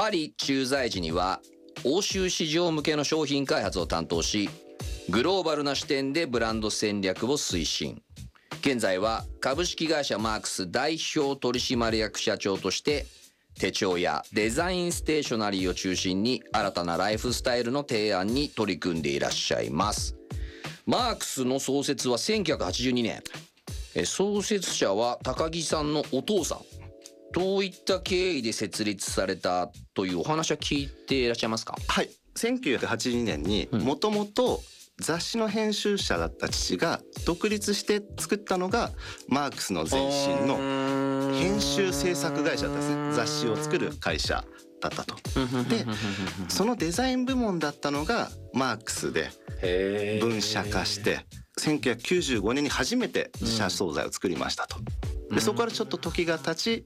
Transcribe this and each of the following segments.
パリ駐在時には欧州市場向けの商品開発を担当し、グローバルな視点でブランド戦略を推進。現在は株式会社マークス代表取締役社長として手帳やデザインステーショナリーを中心に新たなライフスタイルの提案に取り組んでいらっしゃいます。マークスの創設は1982年。創設者は高木さんのお父さん。どういった経緯で設立されたというお話は聞いていらっしゃいますか？ はい、1982年にもともと雑誌の編集者だった父が独立して作ったのがマークスの前身の編集制作会社だったんですね。雑誌を作る会社だったと。でそのデザイン部門だったのがマークスで分社化して1995年に初めて自社商材を作りましたと。でそこからちょっと時が経ち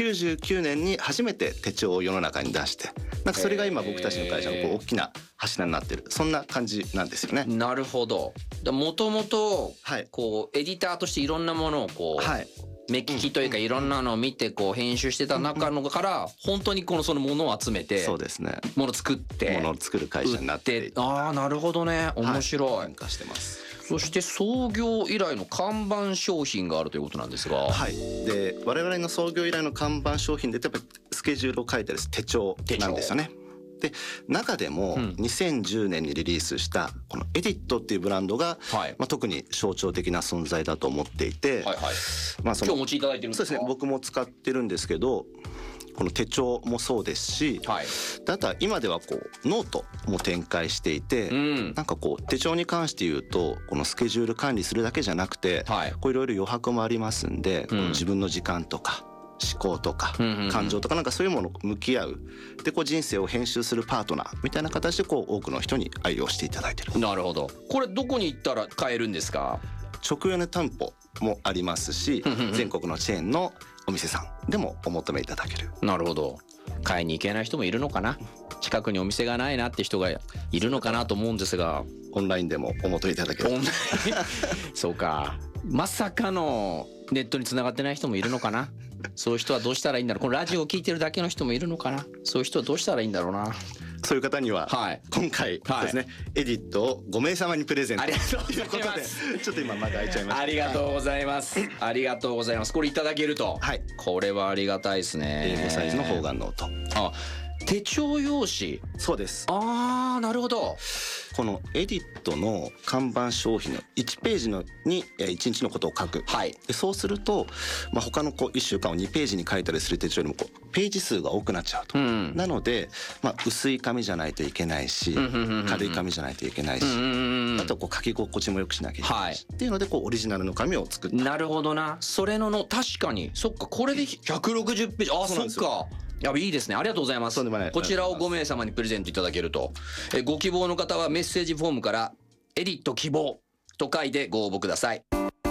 99年に初めて手帳を世の中に出して、なんかそれが今僕たちの会社のこう大きな柱になってる、そんな感じなんですよね。 なるほど。もともとこうエディターとしていろんなものをこう、目利きというかいろんなのを見てこう編集してた中のから本当にそのものを集めて、 そうですね、 もの作ってものを作る会社になっていて、 ああなるほどね、面白い。 変化してます。 そして創業以来の看板商品があるということなんですが、 はい。で我々の創業以来の看板商品でやっぱりスケジュールを書いてる手帳なんですよね。で中でも2010年にリリースしたこのエディットっていうブランドが、特に象徴的な存在だと思っていて、 今日お持ちいただいてるんですか？ そうですね、僕も使ってるんですけど、この手帳もそうですし、あとは今ではこうノートも展開していて、なんかこう手帳に関して言うとこのスケジュール管理するだけじゃなくて、こういろいろ余白もありますんで、この自分の時間とか思考とか感情とかなんかそういうものを向き合う、でこう人生を編集するパートナーみたいな形でこう多くの人に愛用していただいてる。 なるほど。これどこに行ったら買えるんですか？ 直輸入店舗もありますし、全国のチェーンのお店さんでもお求めいただける。 なるほど。買いに行けない人もいるのかな、近くにお店がないなって人がいるのかなと思うんですが、 オンラインでもお求めいただける。 そうか、まさかのネットに繋がってない人もいるのかな。そういう人はどうしたらいいんだろう。このラジオを聞いてるだけの人もいるのかな。そういう人はどうしたらいいんだろうな。 そういう方には、今回ですね、エディットを5名様にプレゼントということで、ちょっと今まだ開いちゃいました。 ありがとうございます。ありがとうございます。これいただけると、これはありがたいですね。 A5 サイズの方眼ノート。 手帳用紙。 そうです。 ああ、なるほど。 このエディットの看板商品の1ページに1日のことを書く。でそうすると、他の1週間を2ページに書いたりする手帳よりもページ数が多くなっちゃうと。なので、薄い紙じゃないといけないし、軽い紙じゃないといけないし、あと書き心地も良くしなきゃいけないし、っていうのでオリジナルの紙を作った。 なるほどな。それの確かに、そっか、これで160ページ。あ、そっか。いいですね。ありがとうございます。こちらを5名様にプレゼントいただけると。ご希望の方はメッセージフォームからエディット希望と書いてご応募ください。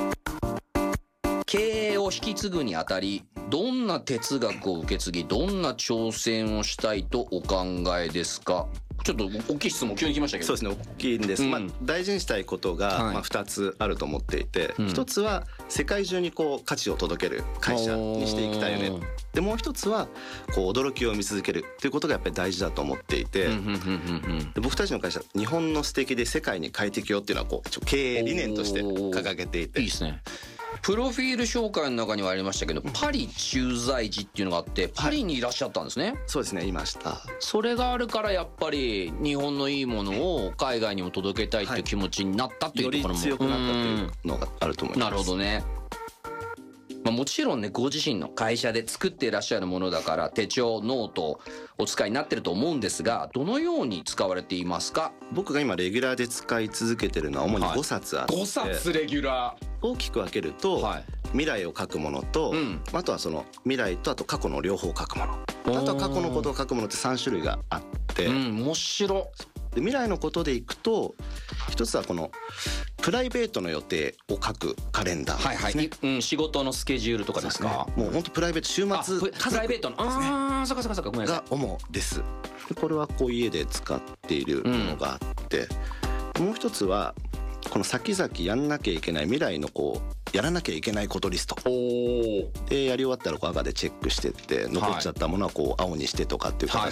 経営を引き継ぐにあたり、どんな哲学を受け継ぎ、どんな挑戦をしたいとお考えですか？ちょっと大きい質問急に来ましたけど。 そうですね、大きいんです。大事にしたいことが2つあると思っていて、1つは世界中に価値を届ける会社にしていきたいよね。でもう1つは驚きを見続けるということがやっぱり大事だと思っていて、で僕たちの会社、日本の素敵で世界に快適よっていうのは経営理念として掲げていて。 いいですね。プロフィール紹介の中にはありましたけど、パリ駐在時っていうのがあって、パリにいらっしゃったんですね。 そうですね、いました。 それがあるからやっぱり日本のいいものを海外にも届けたいっていう気持ちになったというところも、 より強くなったというのがあると思います。 なるほどね。もちろんね、ご自身の会社で作っていらっしゃるものだから手帳、ノートお使いになってると思うんですが、どのように使われていますか？ 僕が今レギュラーで使い続けてるのは主に5冊あって、 5冊レギュラー。 大きく分けると、未来を書くものと、あとはその未来とあと過去の両方書くもの、あとは過去のことを書くものって3種類があって、 面白で未来のことでいくと、一つはこのプライベートの予定を書くカレンダーですね。 仕事のスケジュールとかですか？ もう本当プライベート、週末プライベートのそっかごめんなさい。 が主です。でこれは家で使っているものがあって、もう一つはこの先々やんなきゃいけない未来のやらなきゃいけないことリストで、やり終わったら赤でチェックしてって、残っちゃったものは青にしてとかっていう形